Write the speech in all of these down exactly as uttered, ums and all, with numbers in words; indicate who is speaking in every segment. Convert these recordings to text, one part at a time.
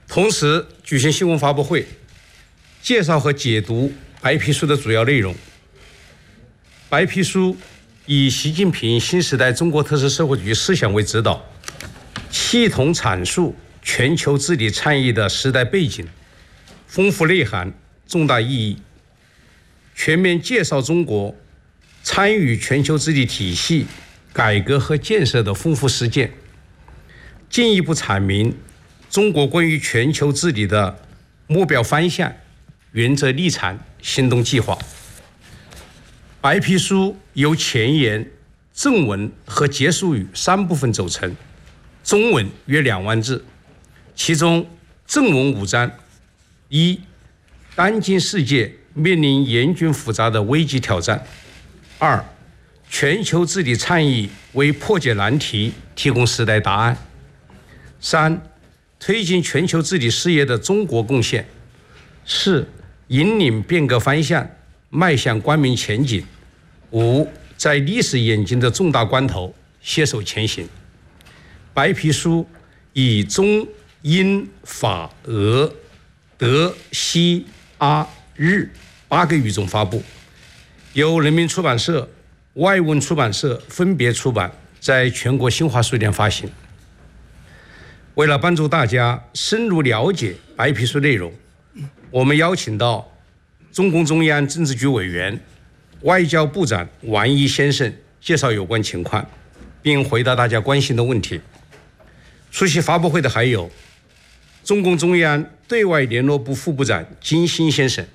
Speaker 1: 同时举行新闻发布会，介绍和解读白皮书的主要内容。白皮书以习近平新时代中国特色社会主义思想为指导，系统阐述全球治理倡议的时代背景、丰富内涵、重大意义，全面介绍中国参与全球治理体系改革和建设的丰富实践，进一步阐明中国关于全球治理的目标方向、原则立场、行动计划。白皮书由前言、正文和结束语三部分组成，中文约两万字。其中正文五章：一、当今世界面临严峻复杂的危机挑战；二、全球治理倡议为破解难题提供时代答案；三、推进全球治理事业的中国贡献；四、引领变革方向迈向光明前景；五、在历史演进的重大关头携手前行。白皮书以中、英、法、俄、德、西、阿、日八个语种发布，由人民出版社、外文出版社分别出版，在全国新华书店发行。为了帮助大家深入了解白皮书内容，我们邀请到中共中央政治局委员、外交部长王毅先生介绍有关情况，并回答大家关心的问题。出席发布会的还有中共中央对外联络部副部长金星先生、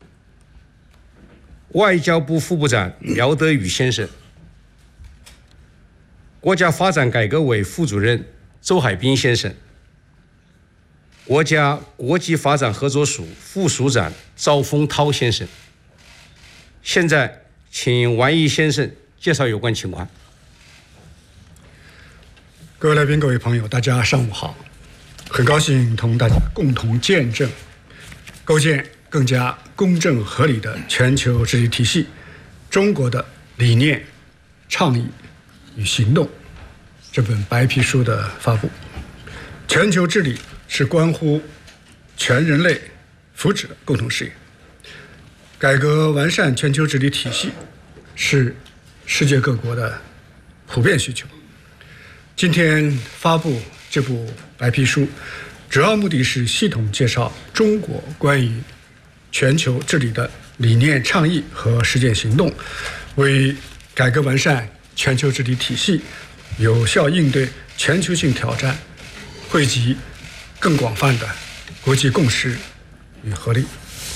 Speaker 1: 外交部副部长苗德宇先生、国家发展改革委副主任周海滨先生、国家国际发展合作署副署长赵丰涛先生。现在请王毅先生介绍有关情况。
Speaker 2: 各位来宾、各位朋友，大家上午好！很高兴同大家共同见证构建更加公正合理的全球治理体系中国的理念、倡议与行动这本白皮书的发布。全球治理是关乎全人类福祉的共同事业，改革完善全球治理体系是世界各国的普遍需求。今天发布这部白皮书，主要目的是系统介绍中国关于全球治理的理念、倡议和实践行动，为改革完善全球治理体系、有效应对全球性挑战汇集更广泛的国际共识与合力。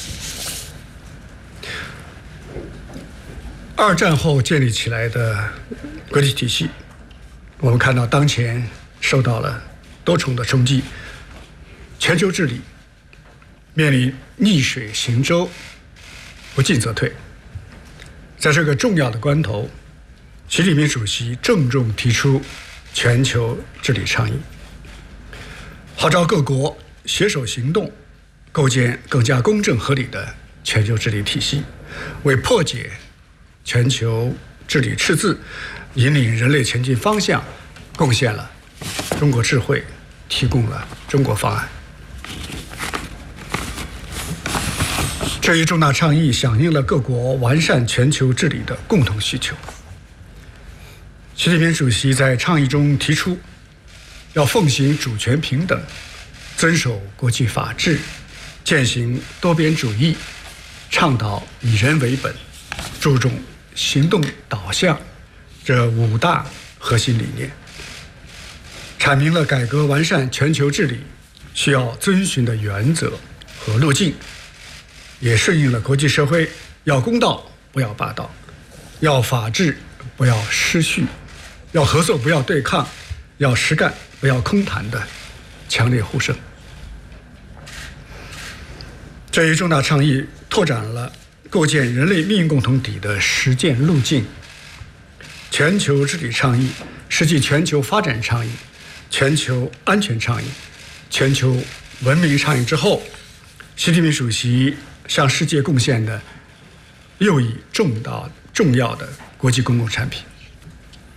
Speaker 2: 二战后建立起来的国际体系，我们看到当前受到了多重的冲击，全球治理面临逆水行舟、不进则退。在这个重要的关头，习近平主席郑重提出全球治理倡议，号召各国携手行动，构建更加公正合理的全球治理体系，为破解全球治理赤字、引领人类前进方向贡献了中国智慧，提供了中国方案。这一重大倡议响应了各国完善全球治理的共同需求。习近平主席在倡议中提出，要奉行主权平等，遵守国际法治，践行多边主义，倡导以人为本，注重行动导向这五大核心理念，阐明了改革完善全球治理需要遵循的原则和路径，也顺应了国际社会要公道不要霸道，要法治不要失序，要合作不要对抗，要实干不要空谈的强烈呼声。这一重大倡议拓展了构建人类命运共同体的实践路径。全球治理倡议是继全球发展倡议、全球安全倡议、全球文明倡议之后，习近平主席向世界贡献的又一重大重要的国际公共产品。